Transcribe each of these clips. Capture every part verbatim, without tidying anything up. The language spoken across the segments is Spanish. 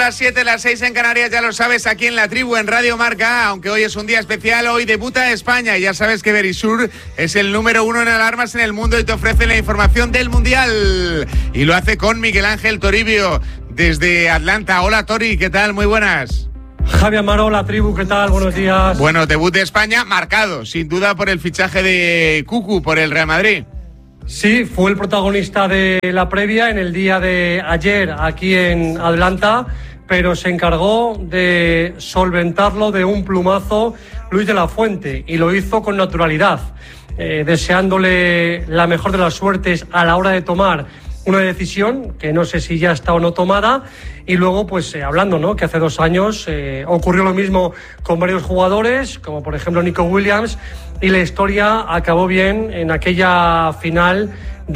Las siete, las seis en Canarias, ya lo sabes, aquí en La Tribu, en Radio Marca, aunque hoy es un día especial, hoy debuta España y ya sabes que Verisur es el número uno en alarmas en el mundo y te ofrece la información del Mundial. Y lo hace con Miguel Ángel Toribio, desde Atlanta. Hola Tori, ¿qué tal? Muy buenas. Javi Amaro, La Tribu, ¿qué tal? Buenos días. Bueno, debut de España marcado, sin duda, por el fichaje de Cucu por el Real Madrid. Sí, fue el protagonista de la previa en el día de ayer aquí en Atlanta, pero se encargó de solventarlo de un plumazo Luis de la Fuente y lo hizo con naturalidad, eh, deseándole la mejor de las suertes a la hora de tomar una decisión que no sé si ya está o no tomada, y luego pues eh, hablando, ¿no?, que hace dos años eh, ocurrió lo mismo con varios jugadores, como por ejemplo Nico Williams, y la historia acabó bien en aquella final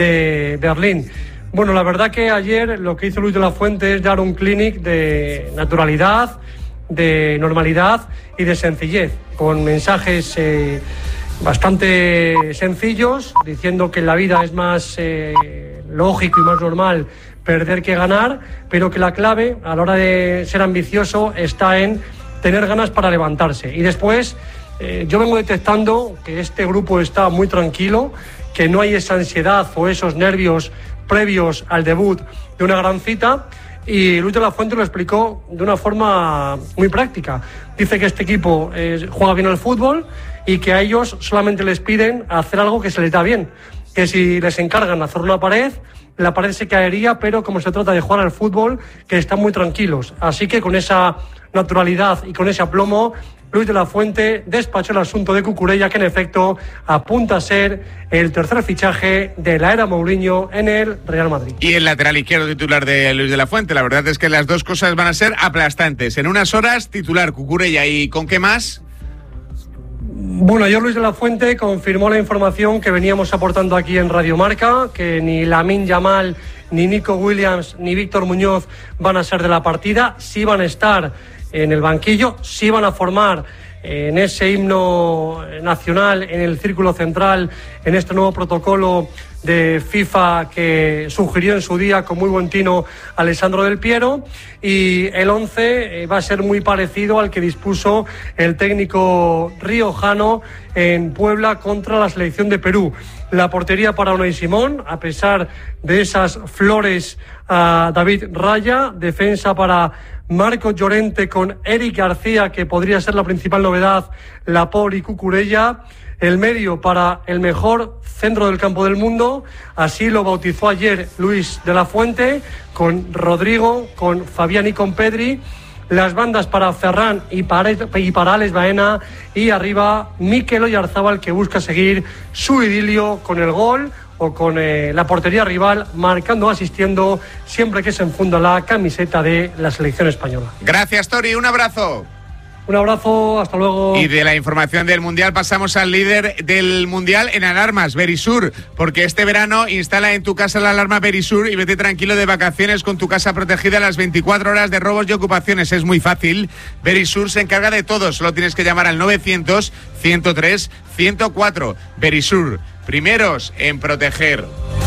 de Berlín. Bueno, la verdad que ayer lo que hizo Luis de la Fuente es dar un clinic de naturalidad, de normalidad y de sencillez, con mensajes eh, bastante sencillos, diciendo que en la vida es más eh, lógico y más normal perder que ganar, pero que la clave a la hora de ser ambicioso está en tener ganas para levantarse. Y después eh, yo vengo detectando que este grupo está muy tranquilo, que no hay esa ansiedad o esos nervios previos al debut de una gran cita, y Luis de la Fuente lo explicó de una forma muy práctica. Dice que este equipo eh, juega bien al fútbol y que a ellos solamente les piden hacer algo que se les da bien, que si les encargan hacer una pared, la pared se caería, pero como se trata de jugar al fútbol, que están muy tranquilos. Así que con esa naturalidad y con ese aplomo, Luis de la Fuente despachó el asunto de Cucurella, que en efecto apunta a ser el tercer fichaje de la era Mourinho en el Real Madrid. Y el lateral izquierdo titular de Luis de la Fuente, la verdad es que las dos cosas van a ser aplastantes. En unas horas, titular Cucurella, ¿y con qué más? Bueno, ayer Luis de la Fuente confirmó la información que veníamos aportando aquí en Radio Marca, que ni Lamine Yamal, ni Nico Williams, ni Víctor Muñoz van a ser de la partida. Sí van a estar en el banquillo, sí van a formar en ese himno nacional, en el círculo central, en este nuevo protocolo de FIFA que sugirió en su día con muy buen tino Alessandro Del Piero, y el once va a ser muy parecido al que dispuso el técnico riojano en Puebla contra la selección de Perú. La portería para Unai Simón, a pesar de esas flores a David Raya. Defensa para Marcos Llorente con Eric García, que podría ser la principal novedad, Laporte y Cucurella. El medio para el mejor centro del campo del mundo, así lo bautizó ayer Luis de la Fuente, con Rodrigo, con Fabián y con Pedri. Las bandas para Ferran y para, y para Alex Baena, y arriba Mikel Oyarzábal, que busca seguir su idilio con el gol o con eh, la portería rival, marcando o asistiendo siempre que se enfunda la camiseta de la selección española. Gracias, Tori, un abrazo. Un abrazo, hasta luego. Y de la información del Mundial pasamos al líder del Mundial en alarmas, Verisur, porque este verano instala en tu casa la alarma Verisur y vete tranquilo de vacaciones con tu casa protegida a las veinticuatro horas de robos y ocupaciones. Es muy fácil, Verisur se encarga de todo, solo tienes que llamar al novecientos, ciento tres, ciento cuatro. Verisur, primeros en proteger.